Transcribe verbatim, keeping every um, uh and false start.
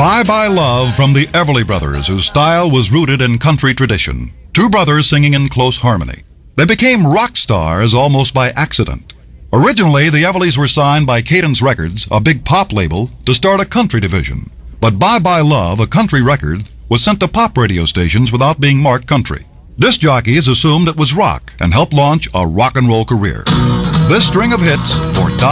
Bye Bye Love from the Everly Brothers, whose style was rooted in country tradition. Two brothers singing in close harmony. They became rock stars almost by accident. Originally, the Everlys were signed by Cadence Records, a big pop label, to start a country division. But Bye Bye Love, a country record, was sent to pop radio stations without being marked country. Disc jockeys assumed it was rock and helped launch a rock and roll career. This string of hits for